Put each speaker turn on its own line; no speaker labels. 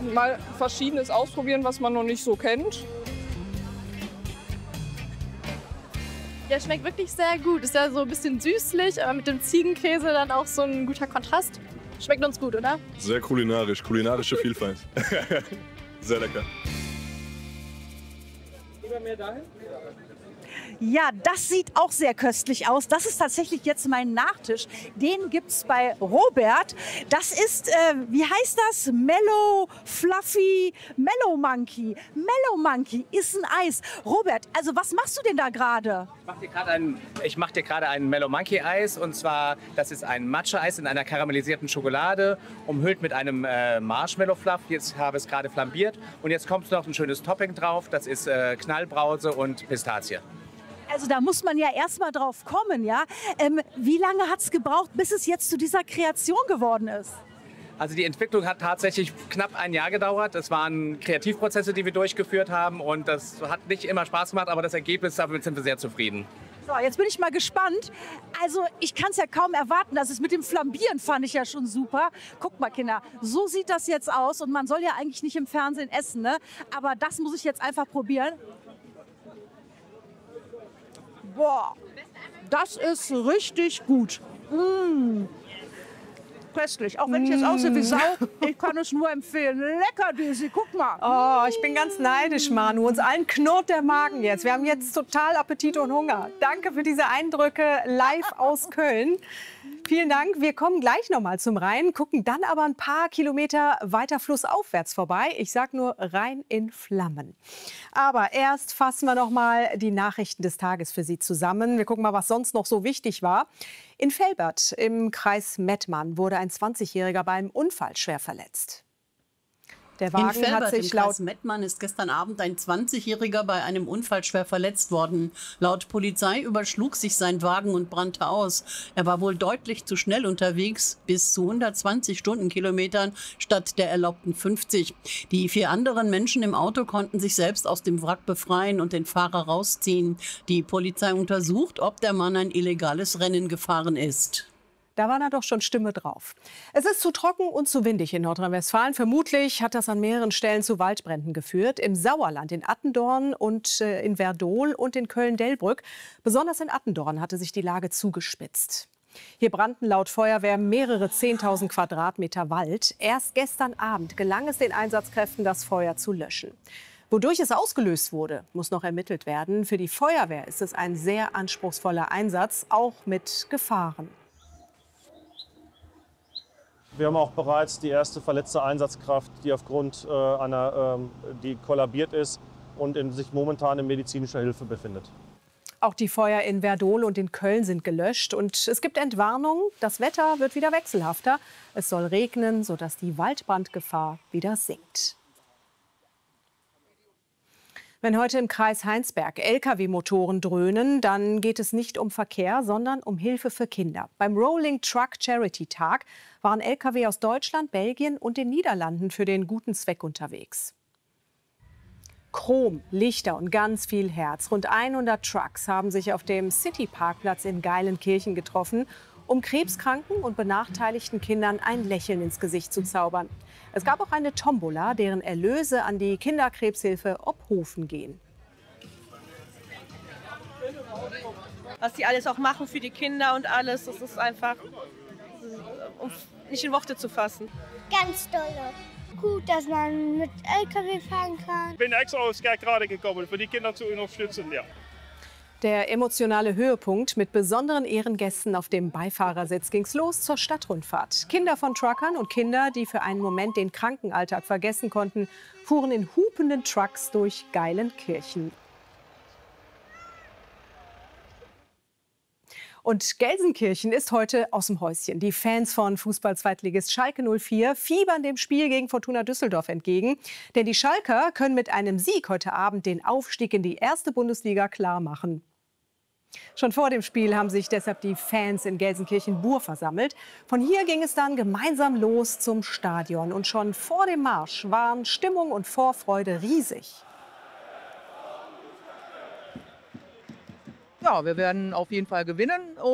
mal Verschiedenes ausprobieren, was man noch nicht so kennt.
Der schmeckt wirklich sehr gut. Ist ja so ein bisschen süßlich, aber mit dem Ziegenkäse dann auch so ein guter Kontrast. Schmeckt uns gut, oder?
Sehr kulinarisch, kulinarische Vielfalt. Sehr lecker.
Lieber mehr dahin?
Ja, das sieht auch sehr köstlich aus. Das ist tatsächlich jetzt mein Nachtisch. Den gibt es bei Robert. Das ist, wie heißt das? Mellow Fluffy Mellow Monkey. Mellow Monkey ist ein Eis. Robert, also was machst du denn da gerade?
Ich mache dir gerade ein Mellow Monkey Eis. Und zwar, das ist ein Matcha-Eis in einer karamellisierten Schokolade, umhüllt mit einem Marshmallow Fluff. Jetzt habe ich es gerade flambiert. Und jetzt kommt noch ein schönes Topping drauf. Das ist Knallbrause und Pistazie.
Also da muss man ja erst mal drauf kommen, ja? Wie lange hat es gebraucht, bis es jetzt zu dieser Kreation geworden ist?
Also die Entwicklung hat tatsächlich knapp ein Jahr gedauert. Es waren Kreativprozesse, die wir durchgeführt haben. Und das hat nicht immer Spaß gemacht, aber das Ergebnis, damit sind wir sehr zufrieden.
So, jetzt bin ich mal gespannt. Also ich kann es ja kaum erwarten. Das ist mit dem Flambieren fand ich ja schon super. Guck mal, Kinder, so sieht das jetzt aus. Und man soll ja eigentlich nicht im Fernsehen essen, ne? Aber das muss ich jetzt einfach probieren. Boah, das ist richtig gut. Köstlich. Auch wenn ich jetzt aussehe wie Sau, ich kann es nur empfehlen. Lecker, Desi, guck mal.
Oh, ich bin ganz neidisch, Manu. Uns allen knurrt der Magen jetzt. Wir haben jetzt total Appetit und Hunger. Danke für diese Eindrücke live aus Köln. Vielen Dank. Wir kommen gleich noch mal zum Rhein, gucken dann aber ein paar Kilometer weiter flussaufwärts vorbei. Ich sag nur Rhein in Flammen. Aber erst fassen wir noch mal die Nachrichten des Tages für Sie zusammen. Wir gucken mal, was sonst noch so wichtig war. In Velbert im Kreis Mettmann wurde ein 20-Jähriger bei einem Unfall schwer verletzt. Der Wagen
in Velbert
hat sich
im Kreis Mettmann ist gestern Abend ein 20-Jähriger bei einem Unfall schwer verletzt worden. Laut Polizei überschlug sich sein Wagen und brannte aus. Er war wohl deutlich zu schnell unterwegs, bis zu 120 Stundenkilometern statt der erlaubten 50. Die 4 anderen Menschen im Auto konnten sich selbst aus dem Wrack befreien und den Fahrer rausziehen. Die Polizei untersucht, ob der Mann ein illegales Rennen gefahren ist.
Da war da doch schon Stimme drauf. Es ist zu trocken und zu windig in Nordrhein-Westfalen. Vermutlich hat das an mehreren Stellen zu Waldbränden geführt. Im Sauerland, in Attendorn und in Werdohl und in Köln-Delbrück. Besonders in Attendorn hatte sich die Lage zugespitzt. Hier brannten laut Feuerwehr mehrere 10.000 Quadratmeter Wald. Erst gestern Abend gelang es den Einsatzkräften, das Feuer zu löschen. Wodurch es ausgelöst wurde, muss noch ermittelt werden. Für die Feuerwehr ist es ein sehr anspruchsvoller Einsatz, auch mit Gefahren.
Wir haben auch bereits die erste verletzte Einsatzkraft, die aufgrund die kollabiert ist und sich momentan in medizinischer Hilfe befindet.
Auch die Feuer in Werdohl und in Köln sind gelöscht. Und es gibt Entwarnung, das Wetter wird wieder wechselhafter. Es soll regnen, sodass die Waldbrandgefahr wieder sinkt. Wenn heute im Kreis Heinsberg Lkw-Motoren dröhnen, dann geht es nicht um Verkehr, sondern um Hilfe für Kinder. Beim Rolling Truck Charity Tag waren Lkw aus Deutschland, Belgien und den Niederlanden für den guten Zweck unterwegs. Chrom, Lichter und ganz viel Herz. Rund 100 Trucks haben sich auf dem City-Parkplatz in Geilenkirchen getroffen, um krebskranken und benachteiligten Kindern ein Lächeln ins Gesicht zu zaubern. Es gab auch eine Tombola, deren Erlöse an die Kinderkrebshilfe Ophofen gehen.
Was die alles auch machen für die Kinder und alles, das ist einfach nicht in Worte zu fassen.
Ganz toll. Gut, dass man mit LKW fahren kann.
Ich bin extra aus Kerkrade gekommen, für die Kinder zu unterstützen. Ja.
Der emotionale Höhepunkt mit besonderen Ehrengästen auf dem Beifahrersitz ging's los zur Stadtrundfahrt. Kinder von Truckern und Kinder, die für einen Moment den Krankenalltag vergessen konnten, fuhren in hupenden Trucks durch Geilenkirchen. Und Gelsenkirchen ist heute aus dem Häuschen. Die Fans von Fußball-Zweitligist Schalke 04 fiebern dem Spiel gegen Fortuna Düsseldorf entgegen. Denn die Schalker können mit einem Sieg heute Abend den Aufstieg in die erste Bundesliga klarmachen. Schon vor dem Spiel haben sich deshalb die Fans in Gelsenkirchen-Bur versammelt. Von hier ging es dann gemeinsam los zum Stadion. Und schon vor dem Marsch waren Stimmung und Vorfreude riesig.
Ja, wir werden auf jeden Fall gewinnen.